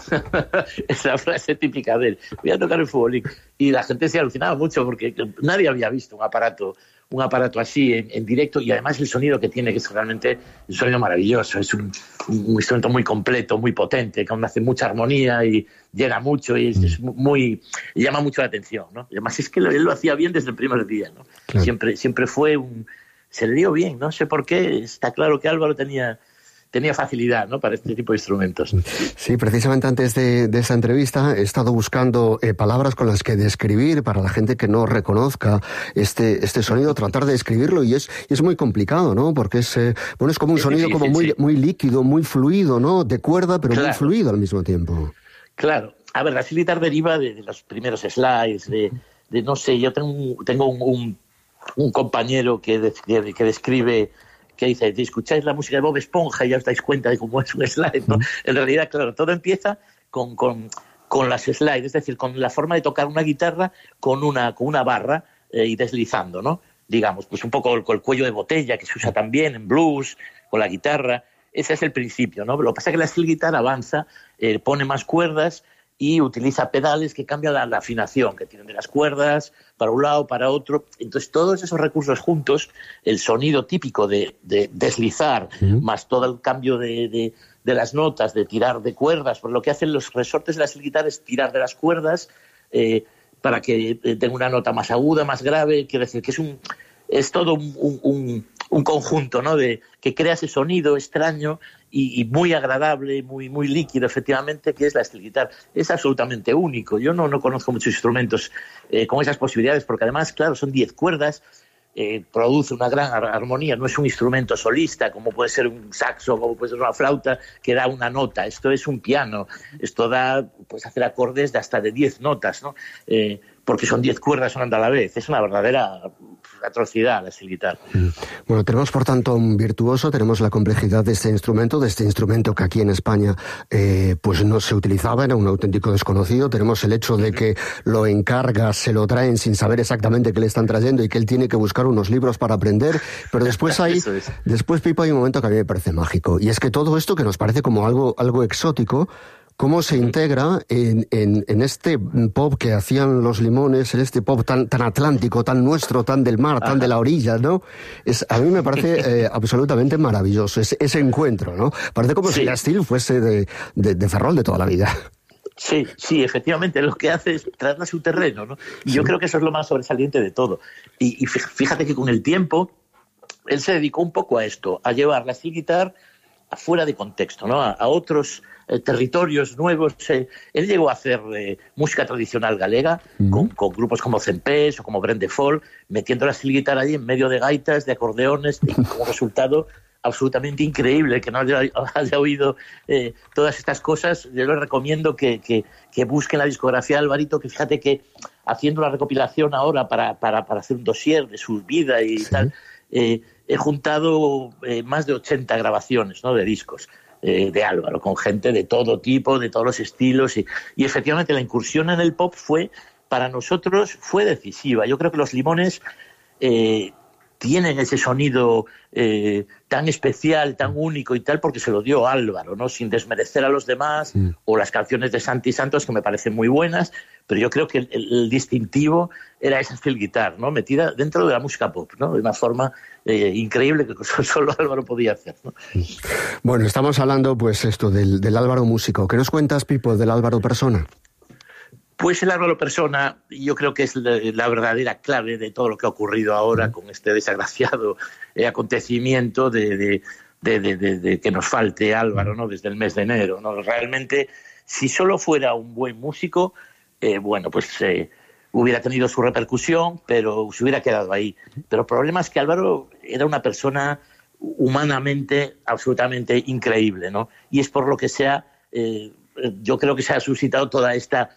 Esa frase típica de él, voy a tocar el futbolín. Y la gente se alucinaba mucho porque nadie había visto un aparato así en directo, y además el sonido que tiene, que es realmente un sonido maravilloso. Es un instrumento muy completo, muy potente, que aún hace mucha armonía y llega mucho y es muy, llama mucho la atención, ¿no? Y además es que él lo hacía bien desde el primer día, ¿no? Claro. Siempre fue se le dio bien, no sé por qué. Está claro que Álvaro tenía facilidad, ¿no?, para este tipo de instrumentos. Sí, precisamente antes de esa entrevista he estado buscando palabras con las que describir para la gente que no reconozca este sonido, tratar de describirlo, y es muy complicado, ¿no? Porque es como un sonido difícil, como muy líquido, muy fluido, ¿no? De cuerda, pero muy fluido al mismo tiempo. Claro. A ver, la slide guitar deriva de los primeros slides, de no sé, yo tengo un compañero que describe, que dice, si escucháis la música de Bob Esponja ya os dais cuenta de cómo es un slide, ¿no? En realidad, claro, todo empieza con las slides, es decir, con la forma de tocar una guitarra con una barra y deslizando, ¿no? Digamos, pues un poco con el cuello de botella que se usa también en blues, con la guitarra. Ese es el principio, ¿no? Lo que pasa es que la steel guitar avanza, pone más cuerdas y utiliza pedales que cambian la afinación que tienen de las cuerdas para un lado, para otro. Entonces, todos esos recursos juntos, el sonido típico de deslizar, más todo el cambio de las notas, de tirar de cuerdas, por lo que hacen los resortes de las guitarras es tirar de las cuerdas para que tenga una nota más aguda, más grave. Quiere decir que es todo un conjunto, ¿no?, que crea ese sonido extraño y muy agradable, muy líquido, efectivamente, que es la steel guitar. Es absolutamente único. Yo no conozco muchos instrumentos con esas posibilidades, porque además, claro, son 10 cuerdas, produce una gran armonía. No es un instrumento solista, como puede ser un saxo, como puede ser una flauta, que da una nota. Esto es un piano. Esto puedes hacer acordes de hasta de 10 notas, ¿no? Porque son 10 cuerdas sonando a la vez. Es una verdadera atrocidad la steel guitar. Bueno, tenemos por tanto un virtuoso, tenemos la complejidad de este instrumento que aquí en España pues no se utilizaba, era un auténtico desconocido. Tenemos el hecho de que lo encarga, se lo traen sin saber exactamente qué le están trayendo y que él tiene que buscar unos libros para aprender, pero después después, Pipo, hay un momento que a mí me parece mágico, y es que todo esto que nos parece como algo exótico, cómo se integra en este pop que hacían los Limones, en este pop tan atlántico, tan nuestro, tan del mar, tan de la orilla, ¿no? A mí me parece absolutamente maravilloso ese encuentro, ¿no? Parece como si la steel fuese de Ferrol de toda la vida. Sí, efectivamente, lo que hace es traerla a su terreno, ¿no? Y yo creo que eso es lo más sobresaliente de todo. Y fíjate que con el tiempo él se dedicó un poco a esto, a llevar la steel guitar afuera de contexto, ¿no? A otros territorios nuevos. Él llegó a hacer música tradicional galega con grupos como Cempés o como Brendefol, metiendo la steel guitar allí en medio de gaitas, de acordeones, y como resultado absolutamente increíble. Que no haya oído todas estas cosas, yo les recomiendo que busquen la discografía de Alvarito, que fíjate que haciendo la recopilación ahora para hacer un dossier de su vida y tal, he juntado más de 80 grabaciones, ¿no?, de discos de Álvaro, con gente de todo tipo, de todos los estilos, y efectivamente la incursión en el pop para nosotros fue decisiva. Yo creo que los Limones tienen ese sonido tan especial, tan único y tal, porque se lo dio Álvaro, ¿no?, sin desmerecer a los demás, o las canciones de Santi Santos, que me parecen muy buenas, pero yo creo que el distintivo era esa steel guitar, ¿no?, metida dentro de la música pop, ¿no?, de una forma increíble que solo Álvaro podía hacer, ¿no? Bueno, estamos hablando pues esto del Álvaro músico. ¿Qué nos cuentas, Pipo, del Álvaro persona? Pues el Álvaro persona yo creo que es la verdadera clave de todo lo que ha ocurrido ahora con este desgraciado acontecimiento de que nos falte Álvaro, ¿no?, desde el mes de enero, ¿no? Realmente, si solo fuera un buen músico, hubiera tenido su repercusión, pero se hubiera quedado ahí. Pero el problema es que Álvaro era una persona humanamente absolutamente increíble, ¿no? Y es por lo que yo creo que se ha suscitado toda esta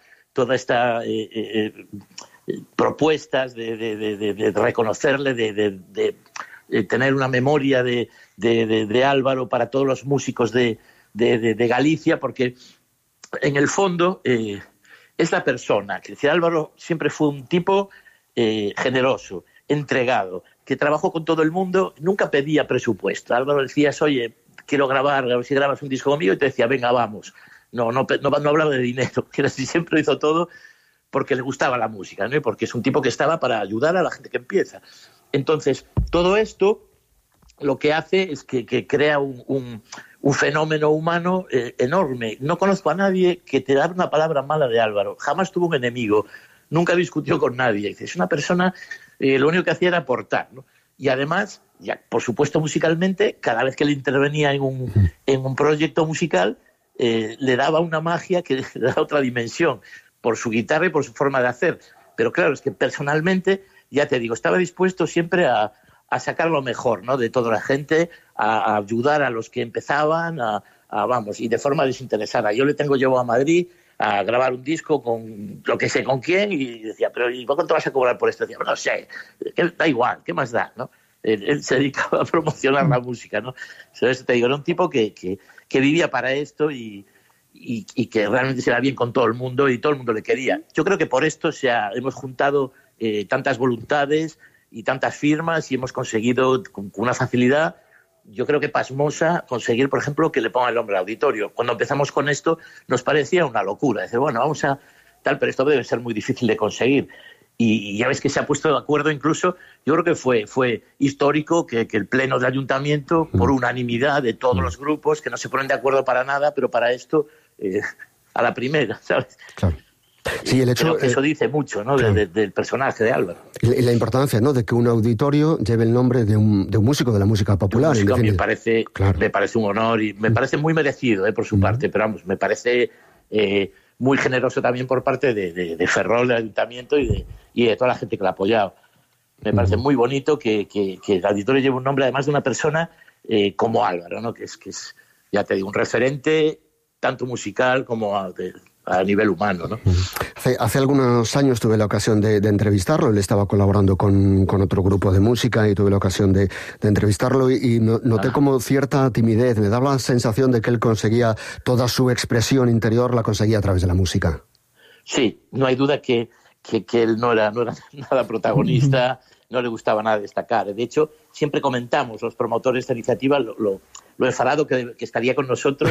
propuestas de reconocerle, de tener una memoria de Álvaro para todos los músicos de Galicia, porque en el fondo es la persona que decía Álvaro. Siempre fue un tipo generoso, entregado, que trabajó con todo el mundo, nunca pedía presupuesto. Álvaro decías, oye, quiero grabar, a ver si grabas un disco conmigo, y te decía, venga, vamos. no hablaba de dinero, que así siempre hizo todo porque le gustaba la música, ¿no? Y porque es un tipo que estaba para ayudar a la gente que empieza. Entonces, todo esto lo que hace es que crea un fenómeno humano enorme. No conozco a nadie que te da una palabra mala de Álvaro. Jamás tuvo un enemigo, nunca discutió con nadie. Es una persona, lo único que hacía era aportar, ¿no? Y además, ya, por supuesto, musicalmente, cada vez que le intervenía en un proyecto musical, le daba una magia que le daba otra dimensión, por su guitarra y por su forma de hacer. Pero claro, es que personalmente, ya te digo, estaba dispuesto siempre a sacar lo mejor, ¿no?, de toda la gente, a ayudar a los que empezaban, vamos, y de forma desinteresada. Yo le tengo llevado a Madrid a grabar un disco con lo que sé con quién, y decía, pero ¿y cuánto vas a cobrar por esto? Decía, no sé, da igual, ¿qué más da?, ¿no? Él se dedicaba a promocionar la música, ¿no? Entonces, te digo, era un tipo que vivía para esto y que realmente se da bien con todo el mundo y todo el mundo le quería. Yo creo que por esto hemos juntado tantas voluntades y tantas firmas y hemos conseguido con una facilidad, yo creo que pasmosa, conseguir, por ejemplo, que le ponga el nombre al auditorio. Cuando empezamos con esto nos parecía una locura. Decir, bueno, vamos a tal, pero esto debe ser muy difícil de conseguir. Y ya ves que se ha puesto de acuerdo incluso, yo creo que fue histórico que el pleno del ayuntamiento, por unanimidad de todos los grupos, que no se ponen de acuerdo para nada, pero para esto, a la primera, ¿sabes? Claro. Sí, el hecho, creo que eso dice mucho, ¿no? Claro. del personaje de Álvaro. Y la importancia, ¿no?, de que un auditorio lleve el nombre de un músico de la música popular. Me parece un honor y me parece muy merecido, por su parte, pero vamos, me parece muy generoso también por parte de Ferrol, del ayuntamiento y de toda la gente que lo ha apoyado. Me parece muy bonito que el auditorio lleve un nombre, además de una persona como Álvaro, ¿no?, que es, ya te digo, un referente tanto musical como a nivel humano, ¿no? Hace algunos años tuve la ocasión de entrevistarlo. Él estaba colaborando con otro grupo de música y tuve la ocasión de entrevistarlo y noté como cierta timidez. Me daba la sensación de que él conseguía toda su expresión interior, la conseguía a través de la música. Sí, no hay duda que él no era nada protagonista, no le gustaba nada destacar. De hecho, siempre comentamos, los promotores de esta iniciativa, lo enfadado que estaría con nosotros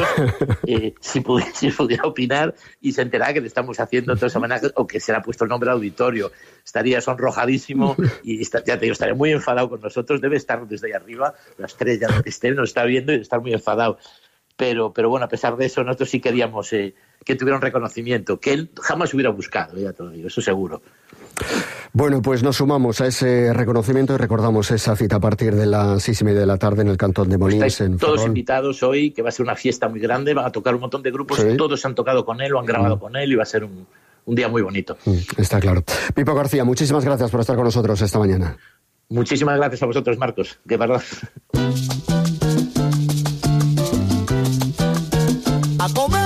si pudiera opinar y se enterara que le estamos haciendo todo ese homenaje o que se le ha puesto el nombre al auditorio. Estaría sonrojadísimo y ya te digo, estaría muy enfadado con nosotros. Debe estar desde ahí arriba, la estrella donde esté, nos está viendo y estar muy enfadado. Pero bueno, a pesar de eso, nosotros sí queríamos que tuviera un reconocimiento, que él jamás hubiera buscado, ya te lo digo, eso seguro. Bueno, pues nos sumamos a ese reconocimiento y recordamos esa cita a partir de las 6:30 de la tarde en el Cantón de Molins. Estáis en todos Ferrol. Invitados hoy, que va a ser una fiesta muy grande, van a tocar un montón de grupos, sí. Todos han tocado con él, lo han grabado con él y va a ser un día muy bonito. Está claro. Pipo García, muchísimas gracias por estar con nosotros esta mañana. Muchísimas gracias a vosotros, Marcos, de verdad. ¡A comer!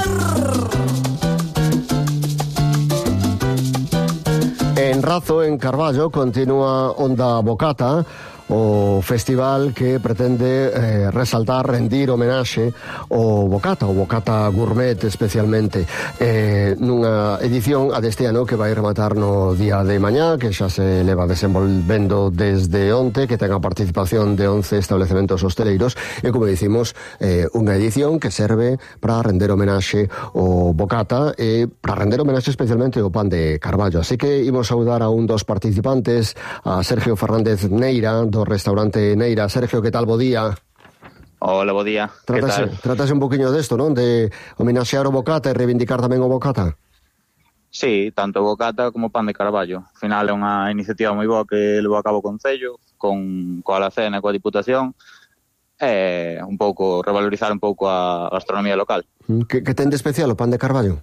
En Razo, en Carballo, continúa Onda Bocata, o festival que pretende resaltar, rendir homenaxe ao Bocata Gourmet especialmente, nunha edición a deste ano que vai rematar no día de mañá, que xa se leva desenvolvendo desde onte, que ten a participación de 11 estabelecementos hosteleiros e, como dicimos, unha edición que serve para render homenaxe ao Bocata e para render homenaxe especialmente ao pan de Carballo. Así que imos saudar a un dos participantes, a Sergio Fernández Neira, do restaurante Neira. Sergio, que tal, bo día? Hola, bo día. Trátase un poquinho desto, non? De homenaxear o Bocata e reivindicar tamén o Bocata. Sí, tanto o Bocata como o pan de Carballo. Ao final é unha iniciativa moi boa que levou a cabo o Concello, coa Alacena e coa Diputación, e un pouco revalorizar un pouco a gastronomía local. Que ten de especial o pan de Carballo?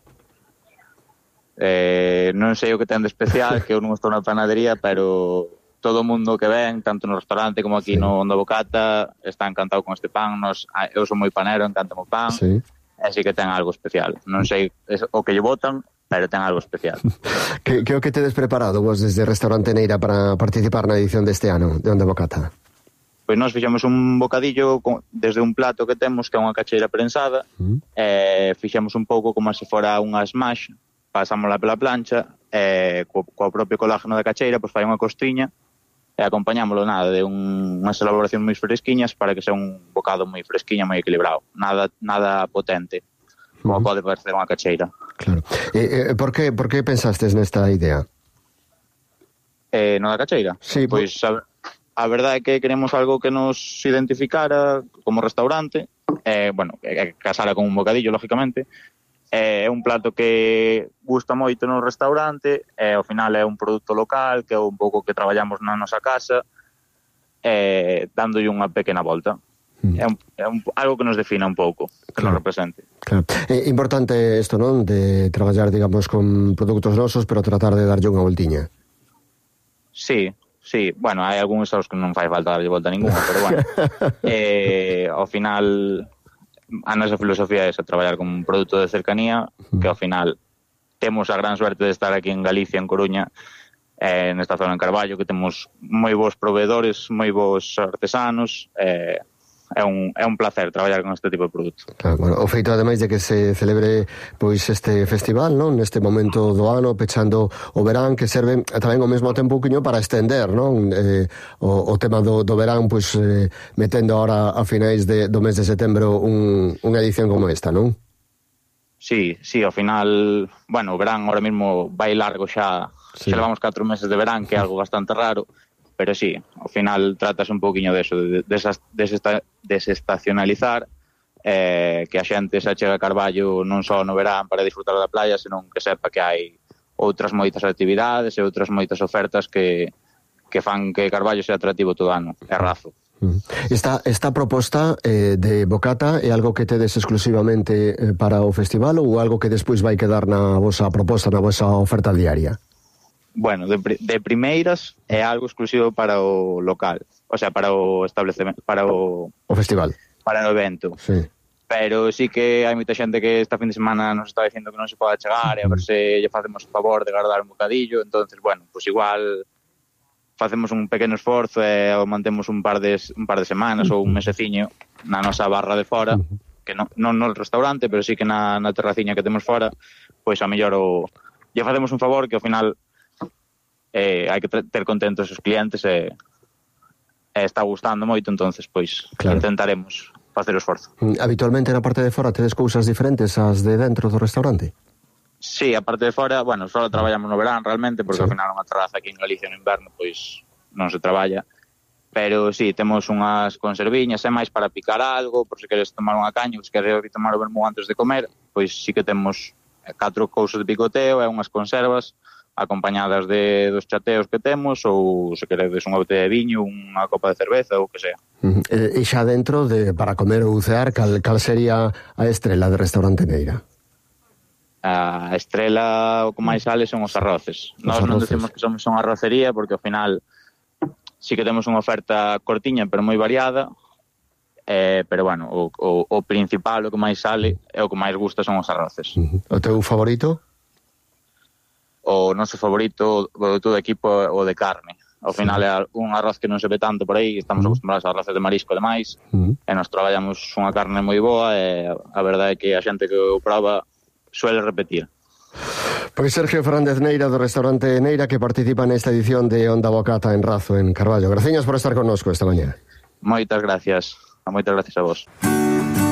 Non sei o que ten de especial, que eu non estou na panadería, pero todo o mundo que ven, tanto no restaurante como aquí no Onda Bocata, está encantado con este pan. Eu sou moi panero, encantame o pan, así que ten algo especial. Non sei o que lle botan, pero ten algo especial. Que o que tedes preparado vos desde Restaurante Neira para participar na edición deste ano de Onda Bocata? Pois nós fixemos un bocadillo desde un plato que temos, que é unha cacheira prensada, fixemos un pouco como se fora unha smash, pasámosla pela plancha, coa propio colágeno da cacheira, pois fai unha costriña, e acompañámoslo de unhas elaboracións moi fresquiñas para que sea un bocado moi fresquiña, moi equilibrado, nada potente. como pode parecer unha cacheira. Claro. Por que pensastes nesta idea? No da cacheira? Sí, pois a verdade é que queremos algo que nos identificara como restaurante, que casara con un bocadillo, lógicamente. É un plato que gusta moito no restaurante, ao final é un produto local, que é un pouco que traballamos na nosa casa, dándolle unha pequena volta. É algo que nos defina un pouco, que nos represente. Claro. É importante isto, non? De traballar, digamos, con produtos nosos, pero tratar de darlle unha voltiña. Sí. Bueno, hai algúns aos que non fai falta darlle volta ninguna, pero bueno. Ao final, a nosa filosofía é traballar con un produto de cercanía, que ao final temos a gran suerte de estar aquí en Galicia, en Coruña, nesta zona en Carballo, que temos moi bons proveedores, moi bons artesanos, é un placer traballar con este tipo de produto. Claro, bueno, o feito ademais de que se celebre pois este festival, non? Neste momento do ano, pechando o verán, que serve tamén ao mesmo tempo un quiño para estender, non? O tema do verán, pois metendo ahora a finais do mes de setembro unha edición como esta, non? Sí, ao final, bueno, o verán ahora mismo vai largo xa, xa levamos 4 meses de verán, que é algo bastante raro, pero sí, ao final tratas un pouquiño deso, de desestacionalizar, que a xente se achega a Carballo non só no verán para disfrutar da playa, senón que sepa que hai outras moitas actividades e outras moitas ofertas que fan que Carballo sea atractivo todo o ano, é razo. Esta proposta de bocata é algo que tedes exclusivamente para o festival ou algo que despois vai quedar na vosa proposta, na vosa oferta diaria? Bueno, de primeiras é algo exclusivo para o local, o sea, para o establecemento, para o festival, para o evento. Sí. Pero sí que hai moita xente que esta fin de semana nos está dicindo que non se pode chegar e a ver se lle facemos o favor de guardar un bocadillo, entonces, bueno, pues igual facemos un pequeno esforzo e mantemos un par de semanas ou un meseciño na nosa barra de fora, que non no restaurante, pero sí que na terraciña que temos fora, pois a mellor lle facemos un favor que ao final hai que ter contentos os clientes e está gustando moito, entonces pois intentaremos facer o esforzo. Habitualmente na parte de fora tedes cousas diferentes ás de dentro do restaurante? Sí, a parte de fora, bueno, só traballamos no verán realmente, porque ao final unha terraza aquí en Galicia no inverno pois non se traballa, pero sí, temos unhas conserviñas, é máis para picar algo, por se queres tomar unha caña, ou se queres tomar o vermú antes de comer, pois sí que temos 4 cousas de picoteo e unhas conservas acompañadas dos chateos que temos, ou se queredes unha botella de viño, unha copa de cerveza ou o que sea. E xa dentro para comer ou cear, cal sería a estrela de Restaurante Neira? A estrela, o que máis sale son os arroces. Nós non decimos que somos unha arrocería, porque ao final sí que temos unha oferta cortiña, pero moi variada, pero bueno, o principal, o que máis sale, e o que máis gusta son os arroces. O teu favorito? O noso favorito do todo equipo o de carne. Ao final é un arroz que non se ve tanto por aí, estamos acostumbrados a arroces de marisco demais, e nos traballamos unha carne moi boa, e a verdade é que a xente que o prova suele repetir. Pois Sergio Fernández Neira do Restaurante Neira, que participa nesta edición de Onda Bocata en Razo, en Carballo. Graciñas por estar connosco esta mañá. Moitas gracias a vos.